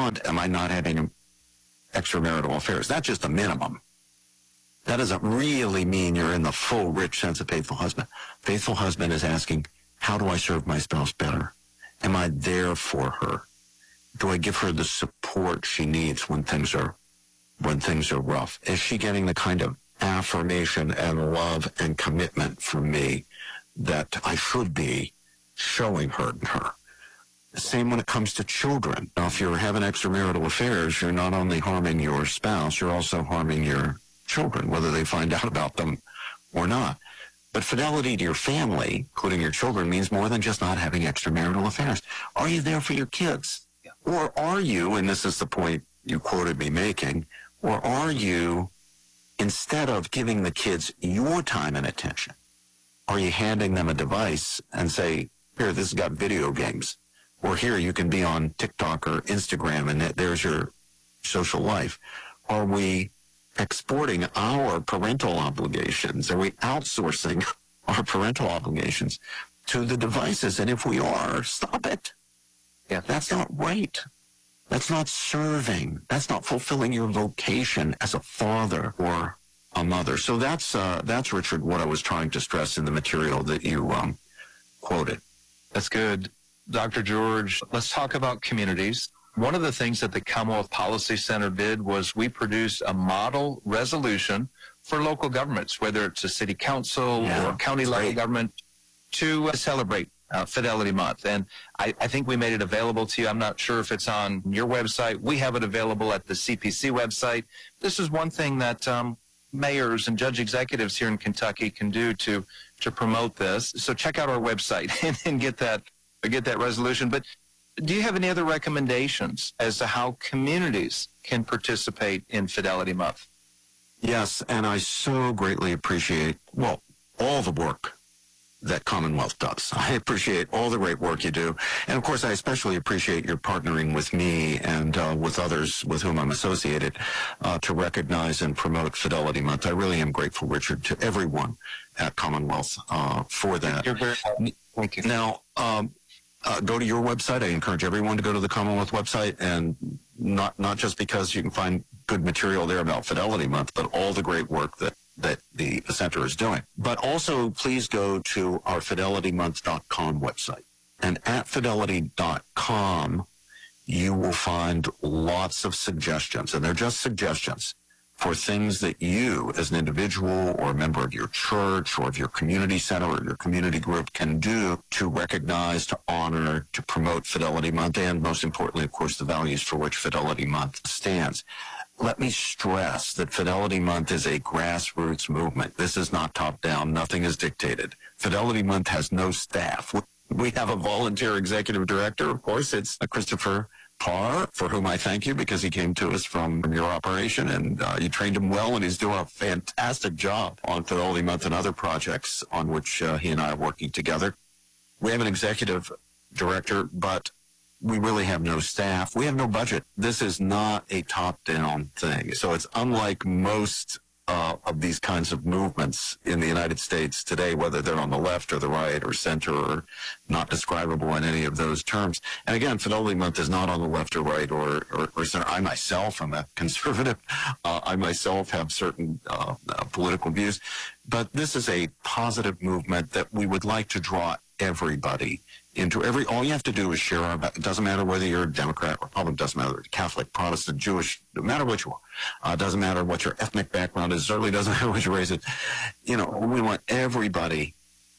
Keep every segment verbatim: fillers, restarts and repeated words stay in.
beyond, am I not having extramarital affairs? That's just a minimum. That doesn't really mean you're in the full, rich sense of faithful husband. Faithful husband is asking, how do I serve my spouse better? Am I there for her? Do I give her the support she needs when things are, when things are rough? Is she getting the kind of affirmation and love and commitment from me that I should be showing her and her? Same when it comes to children. Now, if you're having extramarital affairs, you're not only harming your spouse, you're also harming your children, whether they find out about them or not. But fidelity to your family, including your children, means more than just not having extramarital affairs. Are you there for your kids? Yeah. Or are you, and this is the point you quoted me making, or are you, instead of giving the kids your time and attention, are you handing them a device and say, here, this has got video games, or here, you can be on TikTok or Instagram, and there's your social life? Are we exporting our parental obligations? Are we outsourcing our parental obligations to the devices? And if we are, stop it. Yeah, that's not right. That's not serving. That's not fulfilling your vocation as a father or a mother. So that's, uh, that's Richard, what I was trying to stress in the material that you um, quoted. That's good. Doctor George, let's talk about communities. One of the things that the Commonwealth Policy Center did was we produced a model resolution for local governments, whether it's a city council yeah, or county level government, to uh, celebrate uh, Fidelity Month. And I, I think we made it available to you. I'm not sure if it's on your website. We have it available at the C P C website. This is one thing that um, mayors and judge executives here in Kentucky can do to to promote this. So check out our website and, and get that get that resolution. But do you have any other recommendations as to how communities can participate in Fidelity Month? Yes, and I so greatly appreciate, well, all the work that Commonwealth does. I appreciate all the great work you do. And, of course, I especially appreciate your partnering with me and uh, with others with whom I'm associated uh, to recognize and promote Fidelity Month. I really am grateful, Richard, to everyone at Commonwealth uh, for that. You're very welcome. Thank you. Now, um, Uh, go to your website. I encourage everyone to go to the Commonwealth website, and not not just because you can find good material there about Fidelity Month, but all the great work that, that the center is doing. But also, please go to our fidelity month dot com website. And at fidelity dot com, you will find lots of suggestions, and they're just suggestions for things that you, as an individual or a member of your church or of your community center or your community group, can do to recognize, to honor, to promote Fidelity Month, and most importantly, of course, the values for which Fidelity Month stands. Let me stress that Fidelity Month is a grassroots movement. This is not top-down. Nothing is dictated. Fidelity Month has no staff. We have a volunteer executive director, of course. It's Christopher Parr, for whom I thank you because he came to us from your operation, and uh, you trained him well, and he's doing a fantastic job on Fidelity Month and other projects on which uh, he and I are working together. We have an executive director, but we really have no staff. We have no budget. This is not a top-down thing. So it's unlike most uh, of these kinds of movements in the United States today, whether they're on the left or the right or center or not describable in any of those terms. And again, Fidelity Month is not on the left or right or, or, or center. I myself am a conservative. Uh, I myself have certain uh, uh, political views. But this is a positive movement that we would like to draw everybody into. Every, all you have to do is share our, it doesn't matter whether you're a Democrat, Republican, doesn't matter, Catholic, Protestant, Jewish, no matter what you are. Uh, doesn't matter what your ethnic background is, certainly doesn't matter what your race is. You know, we want everybody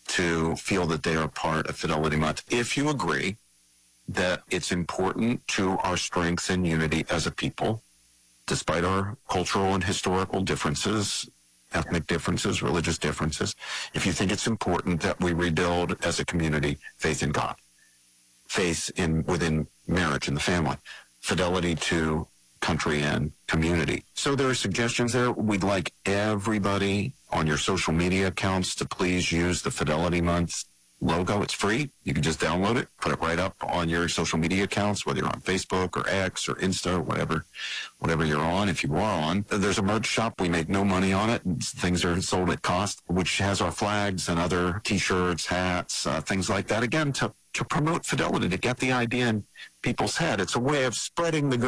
to feel that they are part of Fidelity Month. If you agree that it's important to our strength and unity as a people, despite our cultural and historical differences, ethnic differences, religious differences, if you think it's important that we rebuild as a community faith in God, faith in within marriage and the family, fidelity to country and community. So there are suggestions there. We'd like everybody on your social media accounts to please use the Fidelity Month logo. It's free. You can just download it, put it right up on your social media accounts, whether you're on Facebook or X or Insta or whatever, whatever you're on. If you are on, there's a merch shop. We make no money on it. Things are sold at cost, which has our flags and other T-shirts, hats, uh, things like that. Again, to, to promote fidelity, to get the idea in people's head. It's a way of spreading the good